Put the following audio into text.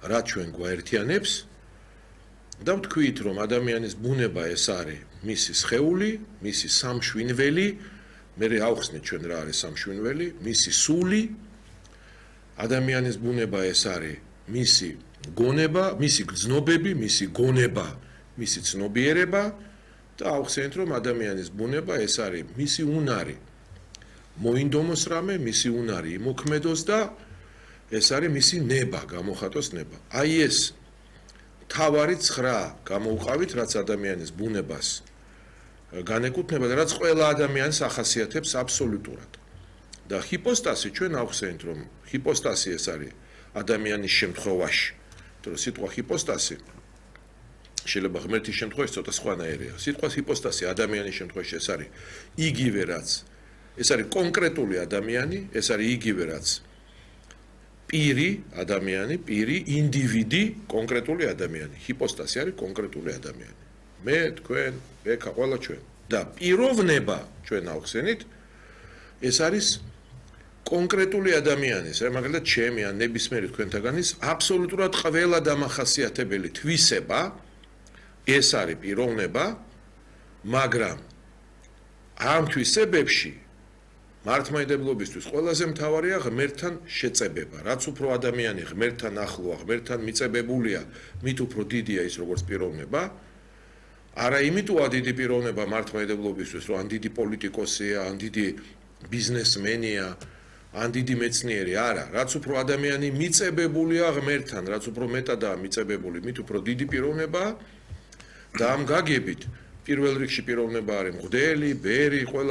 რა ჩვენ გვაერთიანებს და ვთქვით, რომ ადამიანის ბუნება ეს არის მისი სხეული, მისი სამშვინველი, მე ავხსნით ჩვენ რა არის სამშვინველი, მისი სული, ადამიანის ბუნება ეს არის მისი გონება, მისი გრძნობები, მისი გონება, მისი ცნობიერება და ავხსენეთ, რომ ადამიანის ბუნება ეს არის მისი უნარი. მოინდომოს რამე, მისი უნარი იმოქმედოს და ეს არის მისი ნება, გამოხატოს ნება. აი ეს თავარი 9 გამოვყავით, რაც ადამიანის ბუნებას განეკუთვნება და რაც ყველა ადამიანს ახასიათებს აბსოლუტურად. და ჰიპოსტასი ჩვენ ავხსენით, რომ ჰიპოსტასი ეს არის ადამიანის შემთხვევაში. თორე სიტყვა ჰიპოსტასი შეიძლება ღმერთის შემთხვევაში ცოტა სხვანაირია. სიტყვა ჰიპოსტასი ადამიანის შემთხვევაში ეს არის იგივე რაც ეს არის კონკრეტული ადამიანი, ეს არის იგივე რაც პირი, ადამიანი, პირი, ინდივიდი, კონკრეტული ადამიანი. ჰიპოსტასი არის კონკრეტული ადამიანი. მე, თქვენ, ეკა ყველა ჩვენ. და პიროვნება ჩვენ ავხსენით, ეს არის კონკრეტული ადამიანის, მაგალითად ჩემი ან ნებისმიერი თქვენთაგანის აბსოლუტურად ყველა დამახასიათებელი თვისება, ეს არის პიროვნება, მაგრამ ამ თვისებებში მართლმადიდებლობისთვის ყველაზე მთავარია ღმერთთან შეწებება. რაც უფრო ადამიანი ღმერთთან ახლოა, ღმერთთან მიწებებულია, მით უფრო დიდია ის როგორც პიროვნება. არა იმიტოა დიდი პიროვნება მართლმადიდებლობისთვის, რომ ან დიდი პოლიტიკოსია, ან დიდი ბიზნესმენია, ან დიდი მეცნიერი, არა, რაც უფრო ადამიანი მიწებებულია ღმერთთან, რაც უფრო მეტადაა მიწებებული, მით უფრო დიდი პიროვნება და ამ გაგებით პირველ რიგში პიროვნება არის მღვდელი, ბერი, ყველა